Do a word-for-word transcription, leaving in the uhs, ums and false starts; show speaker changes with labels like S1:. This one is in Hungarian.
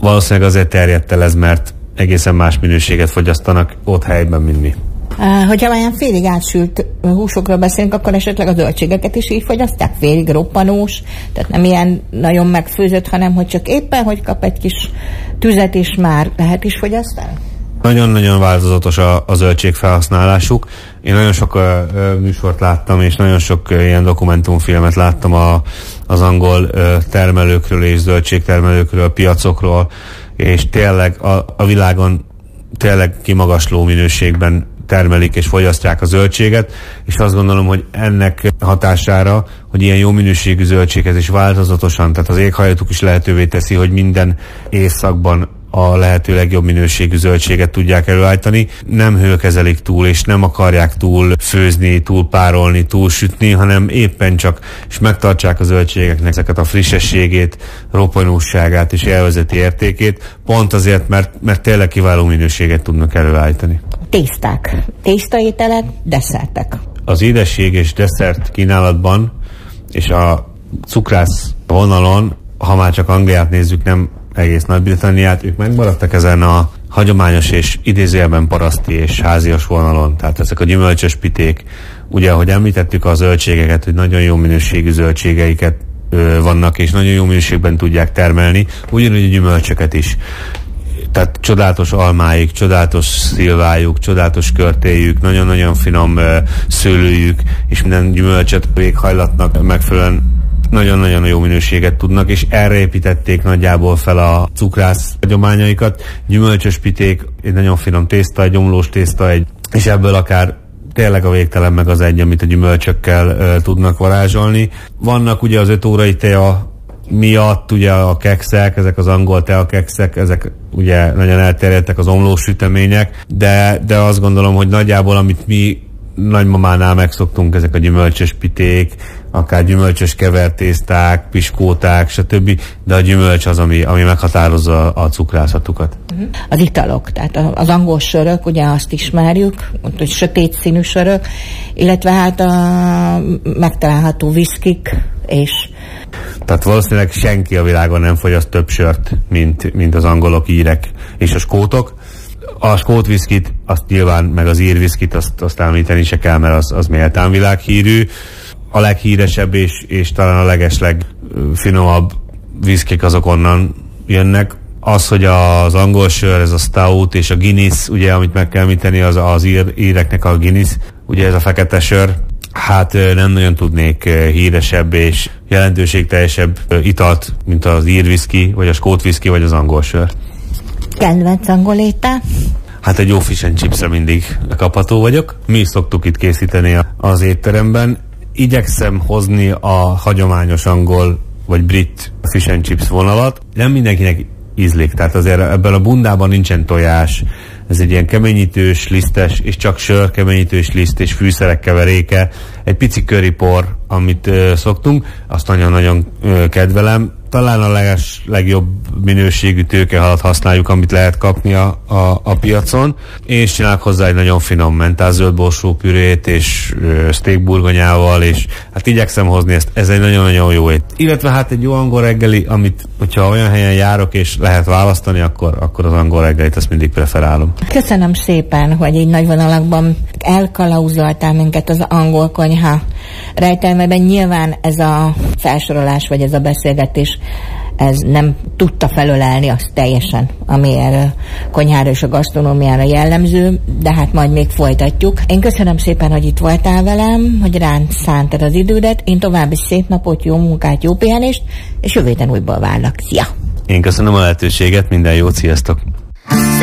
S1: valószínűleg azért terjedt el ez, mert egészen más minőséget fogyasztanak ott helyben, mint mi.
S2: Uh, hogyha olyan félig átsült húsokról beszélünk, akkor esetleg a zöldségeket is így fogyasztják? Félig roppanós, tehát nem ilyen nagyon megfőzött, hanem hogy csak éppen, hogy kap egy kis tüzet is már lehet is fogyasztani?
S1: Nagyon-nagyon változatos a, a zöldség felhasználásuk. Én nagyon sok uh, műsort láttam, és nagyon sok uh, ilyen dokumentumfilmet láttam a, az angol uh, termelőkről és zöldségtermelőkről, piacokról, és tényleg a, a világon tényleg kimagasló minőségben termelik és fogyasztják a zöldséget, és azt gondolom, hogy ennek hatására, hogy ilyen jó minőségű zöldséghez is változatosan, tehát az éghajlatuk is lehetővé teszi, hogy minden évszakban a lehető legjobb minőségű zöldséget tudják előállítani. Nem hőkezelik túl, és nem akarják túl főzni, túl párolni, túl sütni, hanem éppen csak, és megtartsák a zöldségeknek ezeket a frissességét, roppanóságát és élvezeti értékét, pont azért, mert, mert tényleg kiváló minőséget tudnak előállítani.
S2: Tészták, tésztaételek, desszertek.
S1: Az édesség és desszert kínálatban és a cukrász vonalon, ha már csak Angliát nézzük, nem egész Nagy-Britanniát, ők megmaradtak ezen a hagyományos és idézőjelben paraszti és házias vonalon. Tehát ezek a gyümölcsös piték, ugye, ahogy említettük a zöldségeket, hogy nagyon jó minőségű zöldségeiket ö, vannak, és nagyon jó minőségben tudják termelni, ugyanúgy a gyümölcsöket is. Tehát csodálatos almáik, csodálatos szilvájuk, csodálatos körtéjük, nagyon-nagyon finom ö, szőlőjük, és minden gyümölcsöt éghajlatnak megfelelően nagyon-nagyon jó minőséget tudnak, és erre építették nagyjából fel a cukrász hagyományaikat. Gyümölcsös piték, egy nagyon finom tészta, egy gyomlós tészta, egy, és ebből akár tényleg a végtelen meg az egy, amit a gyümölcsökkel uh, tudnak varázsolni. Vannak ugye az öt órai tea miatt ugye a kekszek, ezek az angol tea kekszek, ezek ugye nagyon elterjedtek, az omlós sütemények, de, de azt gondolom, hogy nagyjából amit mi nagymamánál megszoktunk, ezek a gyümölcsös piték, akár gyümölcsös kevertészták, piskóták, stb. De a gyümölcs az, ami, ami meghatározza a cukrászatukat.
S2: Az italok, tehát az angol sörök, ugye azt ismerjük, hogy sötét színű sörök, illetve hát a megtalálható viszkik és...
S1: Tehát valószínűleg senki a világon nem fogyaszt több sört, mint, mint az angolok, írek és a skótok. A skót viszkit, azt nyilván, meg az ír viszkit, azt, azt említeni se kell, mert az, az méltán világhírű. A leghíresebb és, és talán a legesleg finomabb viszkik azok onnan jönnek. Az, hogy az angol sör, ez a stout és a Guinness, ugye, amit meg kell említeni, az, az ír, íreknek a Guinness, ugye ez a fekete sör, hát nem nagyon tudnék híresebb és jelentőségteljesebb italt, mint az ír viszki, vagy a skót viszki, vagy az angol sör.
S2: Kedvenc angol étel?
S1: Hát egy jó fish and chipsre mindig kapható vagyok. Mi is szoktuk itt készíteni az étteremben. Igyekszem hozni a hagyományos angol vagy brit fish and chips vonalat. Nem mindenkinek ízlik, tehát azért ebben a bundában nincsen tojás. Ez egy ilyen keményítős, lisztes, és csak sör, keményítős liszt és fűszerek keveréke. Egy pici currypor, amit uh, szoktunk, azt nagyon-nagyon uh, kedvelem. Talán a leges, legjobb minőségű tőkehalat használjuk, amit lehet kapni a, a, a piacon, és csinálok hozzá egy nagyon finom mentál zöldborsó pürét, és ö, steak burgonyával, és hát igyekszem hozni ezt, ez egy nagyon-nagyon jó ét. Illetve hát egy jó angol reggeli, amit, hogyha olyan helyen járok, és lehet választani, akkor, akkor az angol reggelit, azt mindig preferálom.
S2: Köszönöm szépen, hogy így nagy vonalakban elkalauzoltál minket az angol konyha rejtelmében. Nyilván ez a felsorolás, vagy ez a beszélgetés, ez nem tudta felölelni azt teljesen, ami erre konyhára és a gasztronómiára jellemző, de hát majd még folytatjuk. Én köszönöm szépen, hogy itt voltál velem, hogy ránk szántad az idődet. Én további szép napot, jó munkát, jó pihenést, és jövő héten újból várlak. Szia!
S1: Én köszönöm a lehetőséget, minden jót, sziasztok!